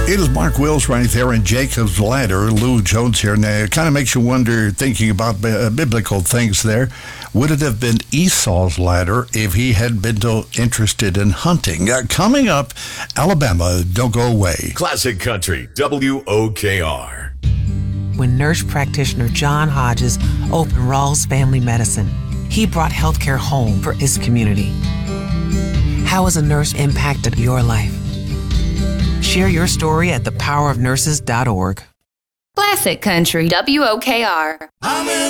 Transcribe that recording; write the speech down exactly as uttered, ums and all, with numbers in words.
It is Mark Wills right there in Jacob's Ladder. Lou Jones here. Now, it kind of makes you wonder, thinking about uh, biblical things there. Would it have been Esau's ladder if he had been so interested in hunting? Uh, coming up, Alabama, don't go away. Classic Country, W O K R. When nurse practitioner John Hodges opened Rawls Family Medicine, he brought healthcare home for his community. How has a nurse impacted your life? Share your story at the power of nurses dot org. Classic Country, W O K R.